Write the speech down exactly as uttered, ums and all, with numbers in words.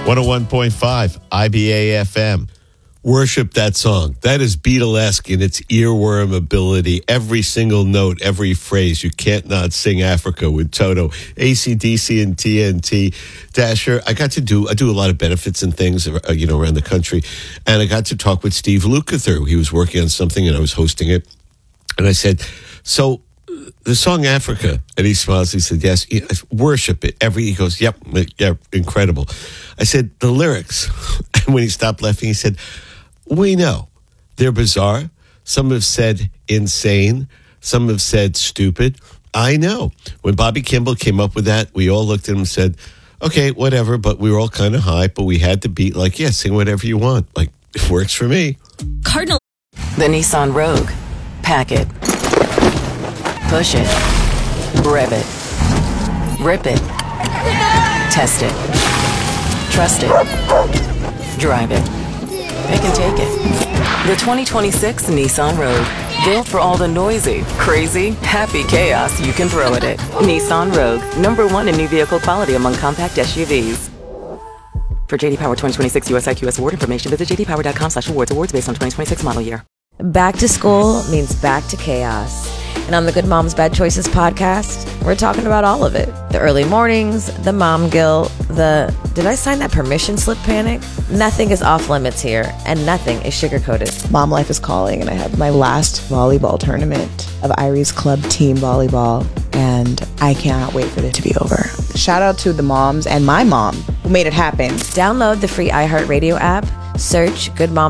one oh one point five I B A F M. Worship that song. That is Beatlesque in its earworm ability. Every single note, every phrase. You can't not sing Africa with Toto. A C D C and T N T. Dasher, I got to do, I do a lot of benefits and things, uh, you know, around the country. And I got to talk with Steve Lukather. He was working on something and I was hosting it. And I said, so the song Africa, and he smiles, he said, yes, worship it. Every, he goes, yep, yeah, incredible. I said, the lyrics. And when he stopped laughing, he said, we know. They're bizarre. Some have said insane. Some have said stupid. I know. When Bobby Kimball came up with that, we all looked at him and said, okay, whatever, but we were all kind of high, but we had to be like, yeah, sing whatever you want. Like, it works for me. Cardinal. The Nissan Rogue. Pack it. Push it. Rev it. Rip it. Test it. Trust it. Drive it. Pick and take it. The twenty twenty-six Nissan Rogue. Built for all the noisy, crazy, happy chaos you can throw at it. Nissan Rogue. Number one in new vehicle quality among compact S U Vs. For J D Power twenty twenty-six U S I Q S award information, visit j d power dot com slash awards. Awards based on twenty twenty-six model year. Back to school means back to chaos. And on the Good Moms Bad Choices podcast, we're talking about all of it. The early mornings, the mom guilt, the did I sign that permission slip panic? Nothing is off limits here, and nothing is sugar-coated. Mom life is calling, and I have my last volleyball tournament of Irie's Club team volleyball, and I cannot wait for it to be over. Shout out to the moms and my mom who made it happen. Download the free iHeartRadio app, search Good Moms